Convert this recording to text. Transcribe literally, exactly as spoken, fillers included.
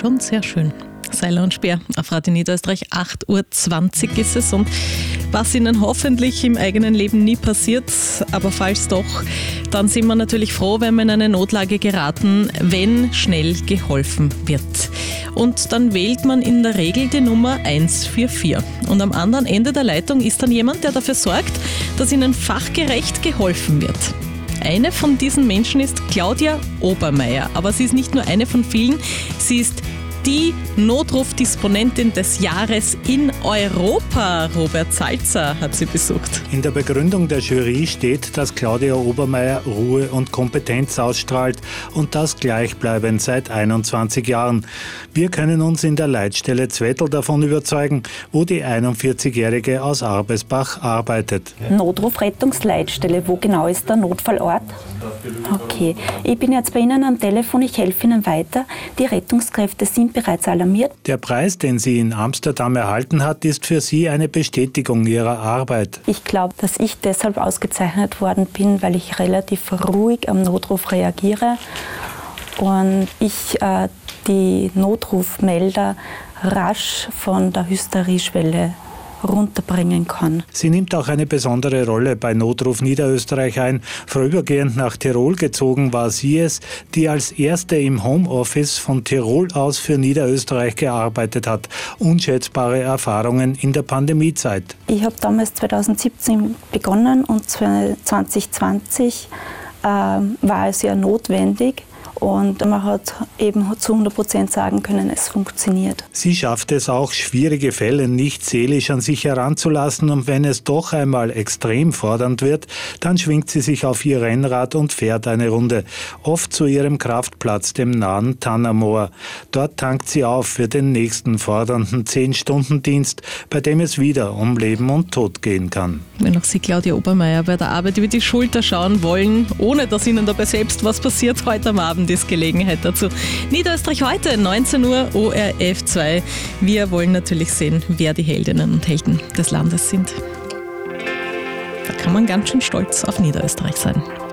schon sehr schön. Seiler und Speer auf Radio Niederösterreich, acht Uhr zwanzig ist es, und was Ihnen hoffentlich im eigenen Leben nie passiert, aber falls doch, dann sind wir natürlich froh, wenn wir in eine Notlage geraten, wenn schnell geholfen wird. Und dann wählt man in der Regel die Nummer eins vier vier. Und am anderen Ende der Leitung ist dann jemand, der dafür sorgt, dass Ihnen fachgerecht geholfen wird. Eine von diesen Menschen ist Claudia Obermeier, aber sie ist nicht nur eine von vielen, sie ist die Notrufdisponentin des Jahres in Europa. Robert Salzer hat sie besucht. In der Begründung der Jury steht, dass Claudia Obermeier Ruhe und Kompetenz ausstrahlt, und das gleichbleibend seit einundzwanzig Jahren. Wir können uns in der Leitstelle Zwettl davon überzeugen, wo die einundvierzigjährige aus Arbesbach arbeitet. Notrufrettungsleitstelle, wo genau ist der Notfallort? Okay, ich bin jetzt bei Ihnen am Telefon, ich helfe Ihnen weiter. Die Rettungskräfte sind bereits alarmiert. Der Preis, den sie in Amsterdam erhalten hat, ist für sie eine Bestätigung ihrer Arbeit. Ich glaube, dass ich deshalb ausgezeichnet worden bin, weil ich relativ ruhig am Notruf reagiere und ich äh, die Notrufmelder rasch von der Hysterieschwelle runterbringen kann. Sie nimmt auch eine besondere Rolle bei Notruf Niederösterreich ein. Vorübergehend nach Tirol gezogen war sie es, die als erste im Homeoffice von Tirol aus für Niederösterreich gearbeitet hat. Unschätzbare Erfahrungen in der Pandemiezeit. Ich habe damals zweitausendsiebzehn begonnen und zwanzig zwanzig äh, war es ja notwendig. Und man hat eben zu hundert Prozent sagen können, es funktioniert. Sie schafft es auch, schwierige Fälle nicht seelisch an sich heranzulassen. Und wenn es doch einmal extrem fordernd wird, dann schwingt sie sich auf ihr Rennrad und fährt eine Runde. Oft zu ihrem Kraftplatz, dem nahen Tannermoor. Dort tankt sie auf für den nächsten fordernden zehn-Stunden-Dienst, bei dem es wieder um Leben und Tod gehen kann. Wenn auch Sie, Claudia Obermeier, bei der Arbeit über die Schulter schauen wollen, ohne dass Ihnen dabei selbst was passiert, heute am Abend ist Gelegenheit dazu. Niederösterreich heute, neunzehn Uhr, O R F zwei. Wir wollen natürlich sehen, wer die Heldinnen und Helden des Landes sind. Da kann man ganz schön stolz auf Niederösterreich sein.